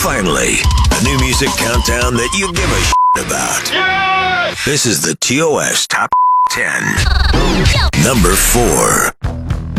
Finally, a new music countdown that you give a shit about. Yes! This is the TOS Top 10. Number 4.